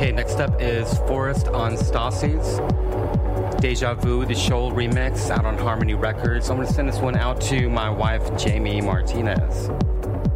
Okay, next up is Forest on Stassi's Deja Vu, the Shoal remix, out on Harmony Records. I'm going to send this one out to my wife, Jamie Martinez.